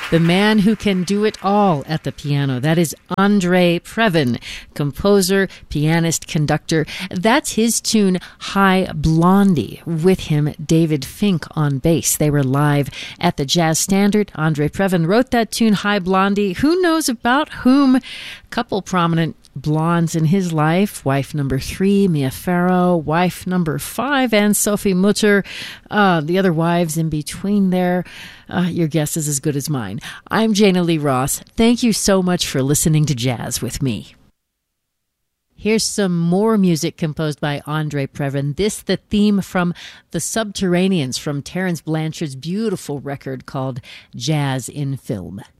The man who can do it all at the piano. That is Andre Previn, composer, pianist, conductor. That's his tune, Hi Blondie. With him, David Fink on bass. They were live at the Jazz Standard. Andre Previn wrote that tune, Hi Blondie. Who knows about whom? A couple prominent blondes in his life. Wife number 3, Mia Farrow. Wife number 5, Anne-Sophie Mutter. The other wives in between there. Your guess is as good as mine. I'm Jana Lee Ross. Thank you so much for listening to Jazz with me. Here's some more music composed by Andre Previn. This, the theme from The Subterraneans from Terence Blanchard's beautiful record called Jazz in Film.